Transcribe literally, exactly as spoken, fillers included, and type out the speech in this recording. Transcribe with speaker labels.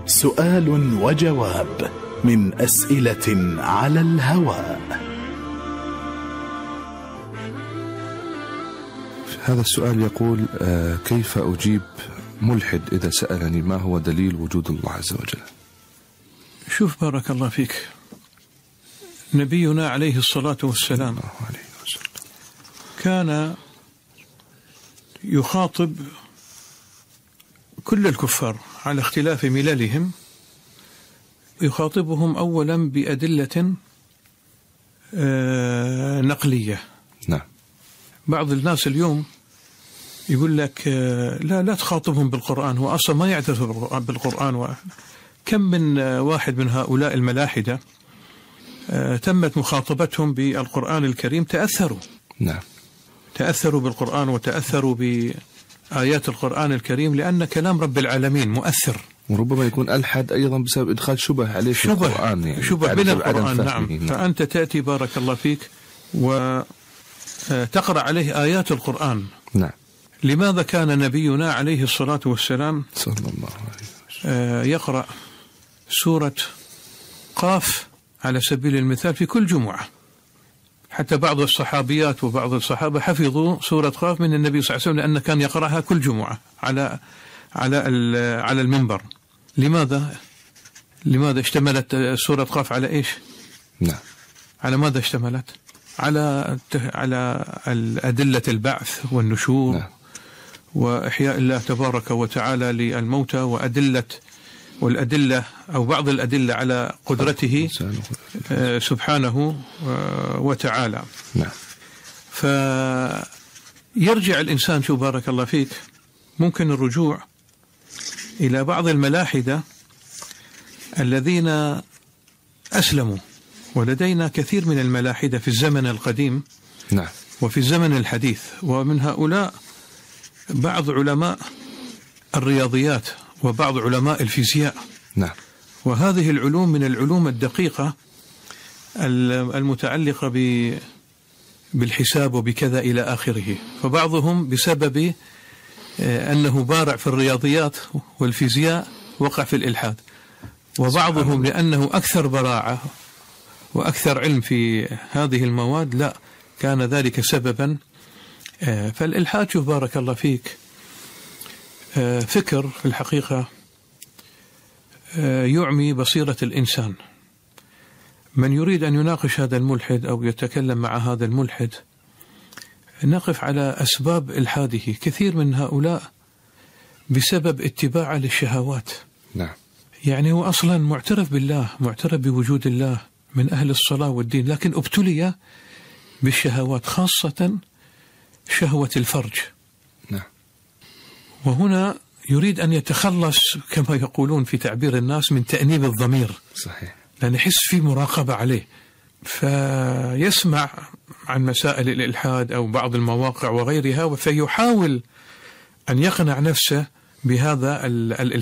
Speaker 1: سؤال وجواب من أسئلة على الهواء.
Speaker 2: هذا السؤال يقول: كيف أجيب ملحد إذا سألني ما هو دليل وجود الله عز وجل؟
Speaker 3: شوف بارك الله فيك، نبينا عليه الصلاة والسلام كان يخاطب كل الكفار على اختلاف مللهم، يخاطبهم أولا بأدلة نقلية.
Speaker 2: نعم.
Speaker 3: بعض الناس اليوم يقول لك لا لا تخاطبهم بالقرآن، هو أصلا ما يعترف بالقرآن. كم من واحد من هؤلاء الملاحدة تمت مخاطبتهم بالقرآن الكريم، تأثروا.
Speaker 2: نعم.
Speaker 3: تأثروا بالقرآن وتأثروا بآيات القرآن الكريم، لأن كلام رب العالمين مؤثر.
Speaker 2: وربما يكون ألحد أيضا بسبب إدخال شبه عليه في
Speaker 3: شبه
Speaker 2: القرآن، يعني
Speaker 3: شبه من القرآن. نعم.
Speaker 2: نعم.
Speaker 3: فأنت تأتي بارك الله فيك وتقرأ عليه آيات القرآن.
Speaker 2: نعم.
Speaker 3: لماذا كان نبينا عليه الصلاة والسلام
Speaker 2: صلى الله عليه وسلم
Speaker 3: يقرأ سورة قاف على سبيل المثال في كل جمعة؟ حتى بعض الصحابيات وبعض الصحابة حفظوا سورة قاف من النبي صلى الله عليه وسلم، لأنه كان يقرأها كل جمعة على على على المنبر. لماذا؟ لماذا اشتملت سورة قاف على إيش؟
Speaker 2: نعم.
Speaker 3: على ماذا اشتملت؟ على على أدلة البعث والنشور. نعم. وإحياء الله تبارك وتعالى للموتى، وأدلة والأدلة أو بعض الأدلة على قدرته سبحانه وتعالى.
Speaker 2: نعم.
Speaker 3: فيرجع الإنسان، شو بارك الله فيك، ممكن الرجوع إلى بعض الملاحدة الذين أسلموا، ولدينا كثير من الملاحدة في الزمن القديم.
Speaker 2: نعم.
Speaker 3: وفي الزمن الحديث، ومن هؤلاء بعض علماء الرياضيات وبعض علماء الفيزياء.
Speaker 2: نعم.
Speaker 3: وهذه العلوم من العلوم الدقيقة المتعلقة بالحساب وبكذا إلى آخره. فبعضهم بسبب أنه بارع في الرياضيات والفيزياء وقع في الإلحاد، وبعضهم لأنه أكثر براعة وأكثر علم في هذه المواد لا كان ذلك سببا. فالإلحاد، شوف بارك الله فيك، فكر في الحقيقة يعمي بصيرة الإنسان. من يريد أن يناقش هذا الملحد أو يتكلم مع هذا الملحد، نقف على أسباب إلحاده. كثير من هؤلاء بسبب اتباعه للشهوات.
Speaker 2: نعم.
Speaker 3: يعني هو أصلا معترف بالله، معترف بوجود الله، من أهل الصلاة والدين، لكن ابتلي بالشهوات، خاصة شهوة الفرج.
Speaker 2: نعم.
Speaker 3: وهنا يريد أن يتخلص كما يقولون في تعبير الناس من تأنيب الضمير.
Speaker 2: صحيح.
Speaker 3: لأن يحس في مراقبة عليه، فيسمع عن مسائل الإلحاد أو بعض المواقع وغيرها، فيحاول أن يقنع نفسه بهذا الإلحاد.